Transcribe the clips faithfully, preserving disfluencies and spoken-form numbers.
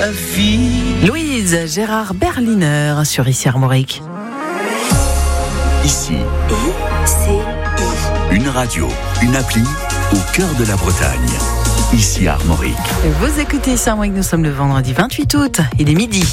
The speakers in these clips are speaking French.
la vie. Louise Gérard Berliner sur Ici Armorique. Ici, I C I. une radio, une appli au cœur de la Bretagne. Ici Armorique. Vous écoutez Ici Armorique, nous sommes le vendredi vingt-huit août, il est midi.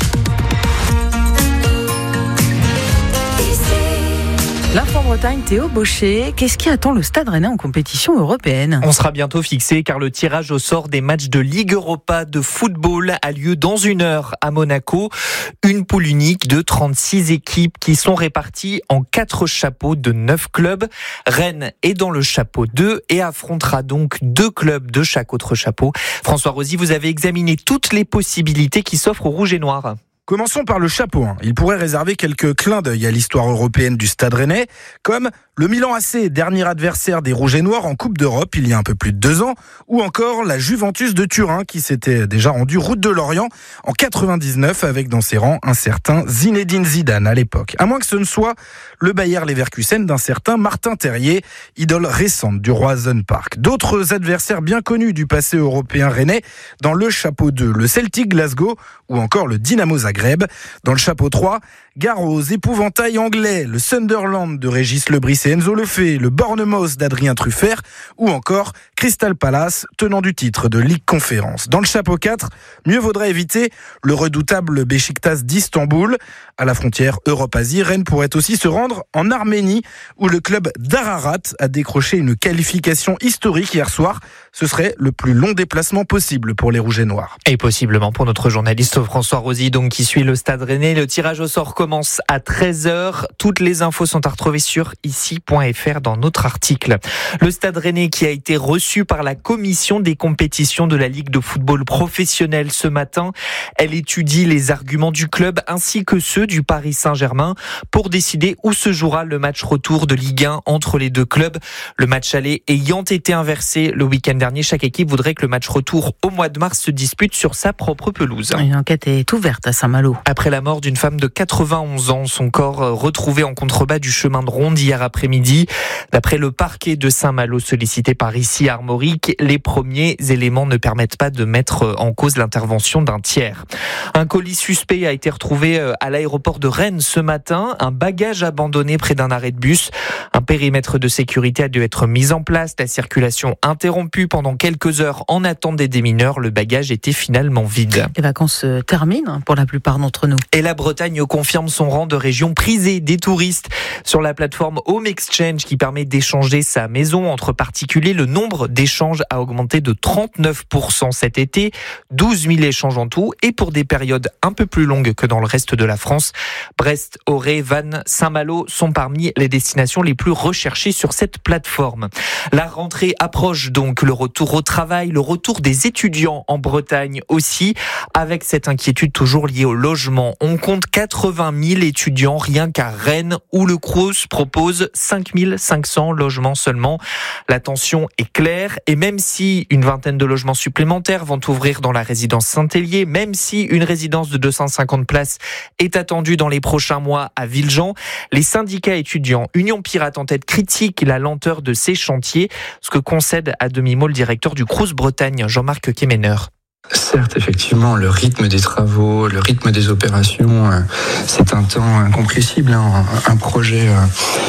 L'info en Bretagne, Théo Baucher, qu'est-ce qui attend le Stade Rennais en compétition européenne ? On sera bientôt fixé car le tirage au sort des matchs de Ligue Europa de football a lieu dans une heure à Monaco. Une poule unique de trente-six équipes qui sont réparties en quatre chapeaux de neuf clubs. Rennes est dans le chapeau deux et affrontera donc deux clubs de chaque autre chapeau. François Rosy, vous avez examiné toutes les possibilités qui s'offrent aux Rouges et Noirs. Commençons par le chapeau. Il pourrait réserver quelques clins d'œil à l'histoire européenne du Stade Rennais, comme le Milan A C, dernier adversaire des Rouges et Noirs en Coupe d'Europe il y a un peu plus de deux ans, ou encore la Juventus de Turin qui s'était déjà rendue route de l'Orient en quatre-vingt-dix-neuf avec dans ses rangs un certain Zinedine Zidane à l'époque. À moins que ce ne soit le Bayer Leverkusen d'un certain Martin Terrier, idole récente du Roazhon Park. D'autres adversaires bien connus du passé européen rennais dans le chapeau deux, le Celtic Glasgow ou encore le Dynamo Zagreb. Dans le chapeau trois, gare aux épouvantails anglais, le Sunderland de Régis Lebris et Enzo Lefebvre, le Bournemouth d'Adrien Truffert ou encore Crystal Palace, tenant du titre de Ligue Conférence. Dans le chapeau quatre, mieux vaudrait éviter le redoutable Beşiktaş d'Istanbul. À la frontière Europe-Asie, Rennes pourrait aussi se rendre en Arménie où le club d'Ararat a décroché une qualification historique hier soir. Ce serait le plus long déplacement possible pour les Rouges et Noirs. Et possiblement pour notre journaliste François Rosy, donc qui suit le Stade Rennais. Le tirage au sort commence à treize heures. Toutes les infos sont à retrouver sur ici point f r dans notre article. Le Stade Rennais qui a été reçu par la commission des compétitions de la Ligue de football professionnel ce matin. Elle étudie les arguments du club ainsi que ceux du Paris Saint-Germain pour décider où se jouera le match retour de Ligue un entre les deux clubs. Le match aller ayant été inversé le week-end dernier, chaque équipe voudrait que le match retour au mois de mars se dispute sur sa propre pelouse. Une enquête est ouverte à Saint-Malo. Après la mort d'une femme de quatre-vingt-onze ans, son corps retrouvé en contrebas du chemin de ronde hier après-midi. D'après le parquet de Saint-Malo sollicité par Ici Armorique, les premiers éléments ne permettent pas de mettre en cause l'intervention d'un tiers. Un colis suspect a été retrouvé à l'aéroport de Rennes ce matin. Un bagage abandonné près d'un arrêt de bus. Un périmètre de sécurité a dû être mis en place. La circulation interrompue pendant quelques heures en attente des démineurs. Le bagage était finalement vide. Les vacances se terminent pour la plupart d'entre nous. Et la Bretagne confirme son rang de région prisée des touristes. Sur la plateforme Home Exchange qui permet d'échanger sa maison entre particuliers, le nombre d'échanges a augmenté de trente-neuf pour cent cet été. douze mille échanges en tout et pour des périodes un peu plus longues que dans le reste de la France. Brest, Auray, Vannes, Saint-Malo sont parmi les destinations les plus recherchées sur cette plateforme. La rentrée approche donc, le retour au travail, le retour des étudiants en Bretagne aussi, avec cette inquiétude toujours liée au logement. On compte quatre-vingt mille étudiants rien qu'à Rennes où le Crous propose cinq mille cinq cents logements seulement. La tension est claire et même si une vingtaine de logements supplémentaires vont ouvrir dans la résidence Saint-Hélier, même si une résidence de deux cent cinquante places est attendue dans les prochains mois à Villejean, les syndicats étudiants Union Pirate en tête critiquent la lenteur de ces chantiers, ce que concède à demi-mot le directeur du Crous Bretagne, Jean-Marc Kemener. Certes, effectivement, le rythme des travaux, le rythme des opérations, euh, c'est un temps incompressible. Hein. Un projet euh,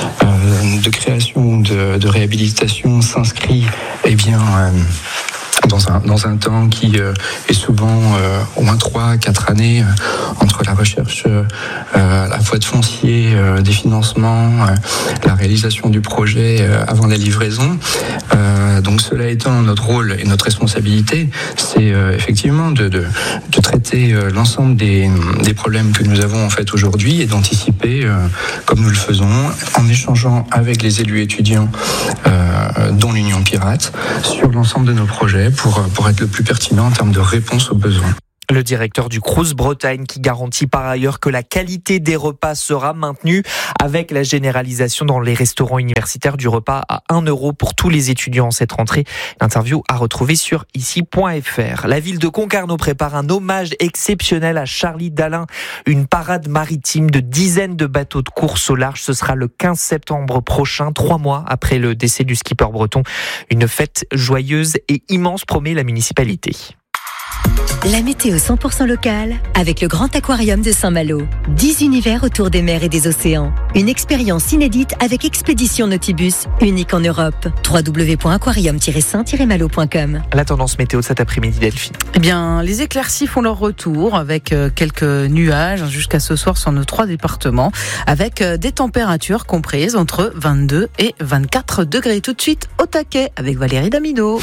euh, de création, de, de réhabilitation s'inscrit, eh bien, euh, dans un dans un temps qui euh, est souvent euh, au moins trois, quatre années euh, entre la recherche euh, à la fois de foncier, euh, des financements, euh, la réalisation du projet euh, avant la livraison. Euh, donc cela étant, notre rôle et notre responsabilité, c'est euh, effectivement de, de de traiter euh, l'ensemble des des problèmes que nous avons en fait aujourd'hui et d'anticiper, euh, comme nous le faisons, en échangeant avec les élus étudiants, euh, dont l'Union Pirate, sur l'ensemble de nos projets. Pour, pour être le plus pertinent en termes de réponse aux besoins. Le directeur du Crous Bretagne qui garantit par ailleurs que la qualité des repas sera maintenue avec la généralisation dans les restaurants universitaires du repas à un euro pour tous les étudiants en cette rentrée. L'interview à retrouver sur ici point f r. La ville de Concarneau prépare un hommage exceptionnel à Charlie Dalin. Une parade maritime de dizaines de bateaux de course au large. Ce sera le quinze septembre prochain, trois mois après le décès du skipper breton. Une fête joyeuse et immense promet la municipalité. La météo cent pour cent locale avec le Grand Aquarium de Saint-Malo. dix univers autour des mers et des océans. Une expérience inédite avec Expédition Nautibus, unique en Europe. w w w point aquarium tiret saint tiret malo point com. La tendance météo de cet après-midi, Delphine. Eh bien, les éclaircies font leur retour avec quelques nuages jusqu'à ce soir sur nos trois départements, avec des températures comprises entre vingt-deux et vingt-quatre degrés. Tout de suite au taquet avec Valérie Damido.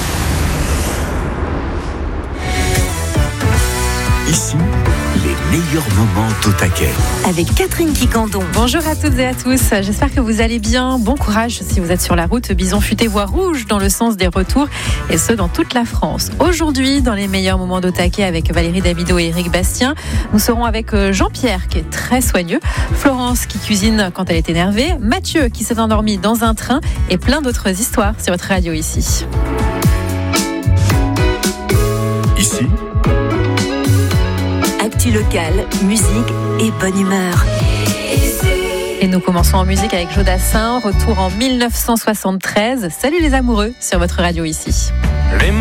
Ici, les meilleurs moments au taquet. Avec Catherine Quicandon. Bonjour à toutes et à tous, j'espère que vous allez bien. Bon courage si vous êtes sur la route. Bison futé voie rouge dans le sens des retours, et ce dans toute la France. Aujourd'hui, dans les meilleurs moments d'au taquet avec Valérie Damido et Eric Bastien, nous serons avec Jean-Pierre qui est très soigneux, Florence qui cuisine quand elle est énervée, Mathieu qui s'est endormi dans un train et plein d'autres histoires sur votre radio ici. Ici, Actu local, musique et bonne humeur. Et nous commençons en musique avec Jodassin, retour en mille neuf cent soixante-treize. Salut les amoureux sur votre radio ici.